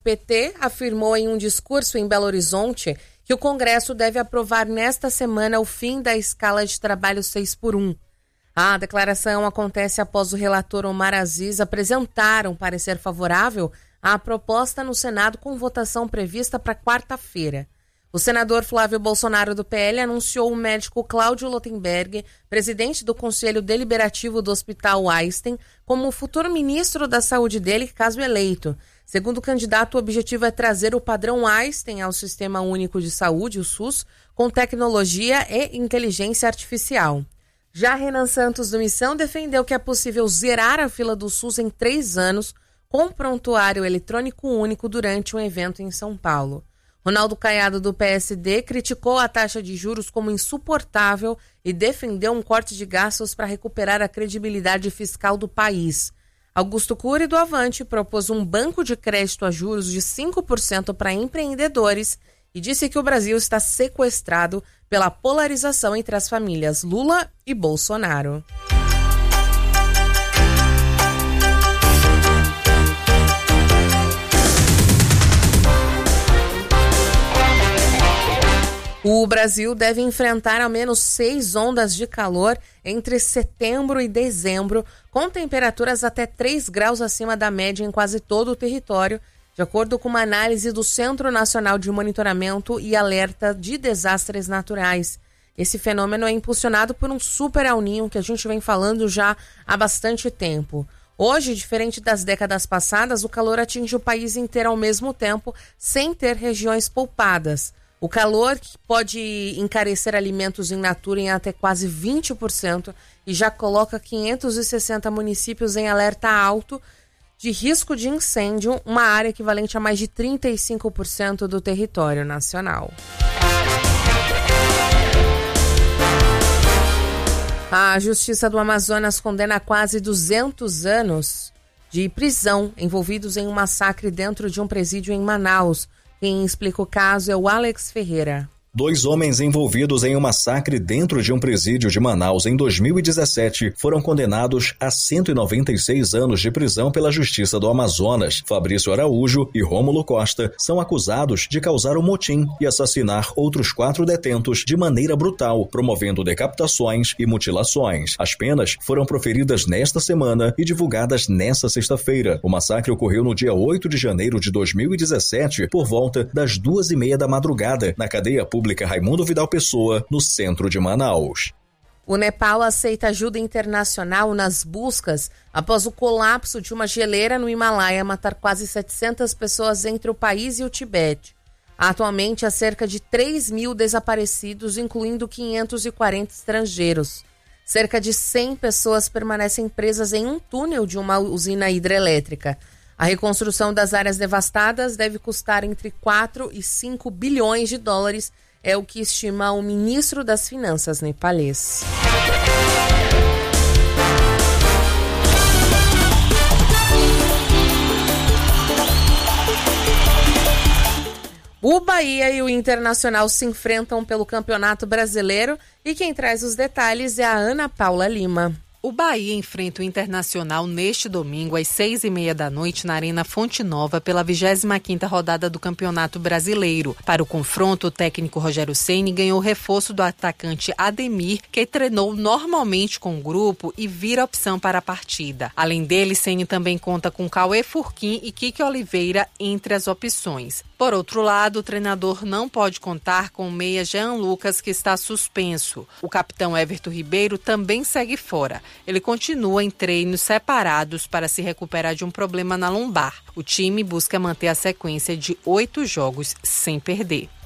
PT afirmou em um discurso em Belo Horizonte que o Congresso deve aprovar nesta semana o fim da escala de trabalho 6x1. A declaração acontece após o relator Omar Aziz apresentar um parecer favorável à proposta no Senado com votação prevista para quarta-feira. O senador Flávio Bolsonaro do PL anunciou o médico Cláudio Lottenberg, presidente do Conselho Deliberativo do Hospital Einstein, como o futuro ministro da Saúde dele, caso eleito. Segundo o candidato, o objetivo é trazer o padrão Einstein ao Sistema Único de Saúde, o SUS, com tecnologia e inteligência artificial. Já Renan Santos, do Missão, defendeu que é possível zerar a fila do SUS em 3 anos com prontuário eletrônico único durante um evento em São Paulo. Ronaldo Caiado, do PSD, criticou a taxa de juros como insuportável e defendeu um corte de gastos para recuperar a credibilidade fiscal do país. Augusto Cury, do Avante, propôs um banco de crédito a juros de 5% para empreendedores e disse que o Brasil está sequestrado pela polarização entre as famílias Lula e Bolsonaro. O Brasil deve enfrentar ao menos 6 ondas de calor entre setembro e dezembro, com temperaturas até 3 graus acima da média em quase todo o território, de acordo com uma análise do Centro Nacional de Monitoramento e Alerta de Desastres Naturais. Esse fenômeno é impulsionado por um super El Niño que a gente vem falando já há bastante tempo. Hoje, diferente das décadas passadas, o calor atinge o país inteiro ao mesmo tempo, sem ter regiões poupadas. O calor pode encarecer alimentos in natura em até quase 20% e já coloca 560 municípios em alerta alto de risco de incêndio, uma área equivalente a mais de 35% do território nacional. A Justiça do Amazonas condena quase 200 anos de prisão envolvidos em um massacre dentro de um presídio em Manaus. Quem explica o caso é o Alex Ferreira. 2 homens envolvidos em um massacre dentro de um presídio de Manaus em 2017 foram condenados a 196 anos de prisão pela Justiça do Amazonas. Fabrício Araújo e Rômulo Costa são acusados de causar um motim e assassinar outros 4 detentos de maneira brutal, promovendo decapitações e mutilações. As penas foram proferidas nesta semana e divulgadas nesta sexta-feira. O massacre ocorreu no dia 8 de janeiro de 2017, por volta das 2h30 da madrugada, na cadeia pública Raimundo Vidal Pessoa, no centro de Manaus. O Nepal aceita ajuda internacional nas buscas após o colapso de uma geleira no Himalaia matar quase 700 pessoas entre o país e o Tibete. Atualmente, há cerca de 3.000 desaparecidos, incluindo 540 estrangeiros. Cerca de 100 pessoas permanecem presas em um túnel de uma usina hidrelétrica. A reconstrução das áreas devastadas deve custar entre 4 e 5 bilhões de dólares, é o que estima o ministro das Finanças nepalês. O Bahia e o Internacional se enfrentam pelo Campeonato Brasileiro e quem traz os detalhes é a Ana Paula Lima. O Bahia enfrenta o Internacional neste domingo às 6h30 da noite na Arena Fonte Nova pela 25ª rodada do Campeonato Brasileiro. Para o confronto, o técnico Rogério Ceni ganhou reforço do atacante Ademir, que treinou normalmente com o grupo e vira opção para a partida. Além dele, Ceni também conta com Cauê Furquim e Kike Oliveira entre as opções. Por outro lado, o treinador não pode contar com o meia Jean Lucas, que está suspenso. O capitão Everton Ribeiro também segue fora. Ele continua em treinos separados para se recuperar de um problema na lombar. O time busca manter a sequência de 8 jogos sem perder.